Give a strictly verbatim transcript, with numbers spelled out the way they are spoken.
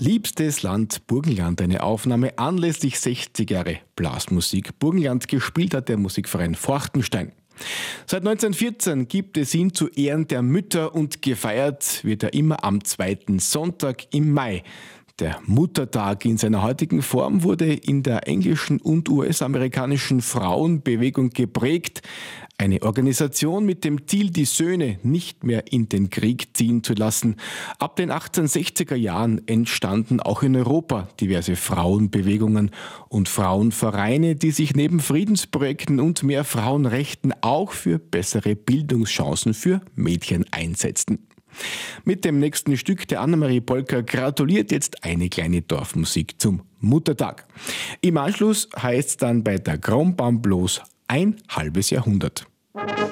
Liebstes Land Burgenland, eine Aufnahme anlässlich sechzig Jahre Blasmusik Burgenland. Gespielt hat der Musikverein Forchtenstein. Seit neunzehnhundertvierzehn gibt es ihn zu Ehren der Mütter und gefeiert wird er immer am zweiten Sonntag im Mai. Der Muttertag in seiner heutigen Form wurde in der englischen und U S-amerikanischen Frauenbewegung geprägt. Eine Organisation mit dem Ziel, die Söhne nicht mehr in den Krieg ziehen zu lassen. Ab den achtzehnhundertsechziger Jahren entstanden auch in Europa diverse Frauenbewegungen und Frauenvereine, die sich neben Friedensprojekten und mehr Frauenrechten auch für bessere Bildungschancen für Mädchen einsetzten. Mit dem nächsten Stück der Annemarie Polker gratuliert jetzt eine kleine Dorfmusik zum Muttertag. Im Anschluss heißt es dann bei der Kronbaum bloß ein halbes Jahrhundert.